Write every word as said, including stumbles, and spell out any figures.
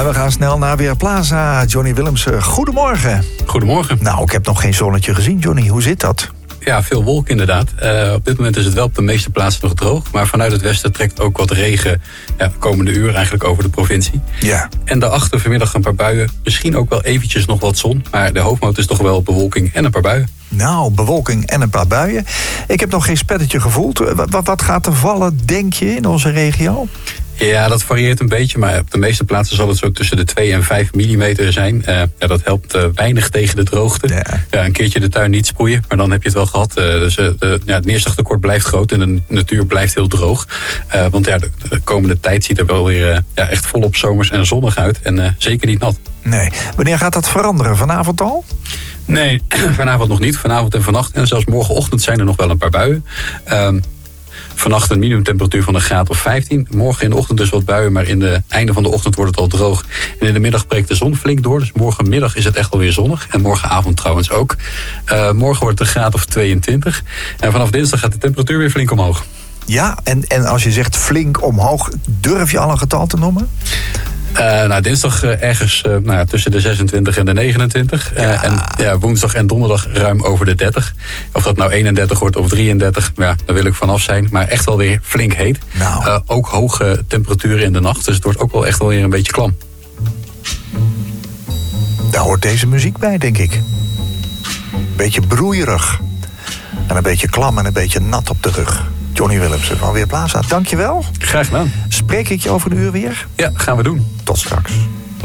We gaan snel naar Weerplaza. Johnny Willemsen, goedemorgen. Goedemorgen. Nou, ik heb nog geen zonnetje gezien, Johnny. Hoe zit dat? Ja, veel wolken inderdaad. Uh, op dit moment is het wel op de meeste plaatsen nog droog. Maar vanuit het westen trekt ook wat regen ja, de komende uur eigenlijk over de provincie. Ja. En daarachter vanmiddag een paar buien. Misschien ook wel eventjes nog wat zon. Maar de hoofdmoot is toch wel bewolking en een paar buien. Nou, bewolking en een paar buien. Ik heb nog geen spettetje gevoeld. Wat, wat gaat er vallen, denk je, in onze regio? Ja, dat varieert een beetje, maar op de meeste plaatsen zal het zo tussen de twee en vijf millimeter zijn. Uh, ja, dat helpt uh, weinig tegen de droogte. Ja. Ja, een keertje de tuin niet sproeien, maar dan heb je het wel gehad. Uh, dus uh, de, ja, het neerslagtekort blijft groot en de natuur blijft heel droog. Uh, want ja, de, de komende tijd ziet er wel weer uh, ja, echt volop zomers en zonnig uit. En uh, zeker niet nat. Nee. Wanneer gaat dat veranderen? Vanavond al? Nee, vanavond nog niet. Vanavond en vannacht en zelfs morgenochtend zijn er nog wel een paar buien. Um, Vannacht een minimumtemperatuur van een graad of vijftien. Morgen in de ochtend dus wat buien, maar in de einde van de ochtend wordt het al droog. En in de middag breekt de zon flink door. Dus morgenmiddag is het echt alweer zonnig. En morgenavond trouwens ook. Uh, morgen wordt het een graad of tweeëntwintig. En vanaf dinsdag gaat de temperatuur weer flink omhoog. Ja, en, en als je zegt flink omhoog, durf je al een getal te noemen? Uh, nou, dinsdag uh, ergens uh, nou ja, tussen de zesentwintig en de negenentwintig. Uh, ja. En ja, woensdag en donderdag ruim over de dertig. Of dat nou eenendertig wordt of drieëndertig, ja, daar wil ik vanaf zijn. Maar echt wel weer flink heet. Nou. Uh, ook hoge temperaturen in de nacht. Dus het wordt ook wel echt wel weer een beetje klam. Daar hoort deze muziek bij, denk ik. Een beetje broeierig. En een beetje klam en een beetje nat op de rug. Johnny Willemsen van Weerplaza, dankjewel. Graag gedaan. Spreek ik je over een uur weer? Ja, gaan we doen. Tot straks.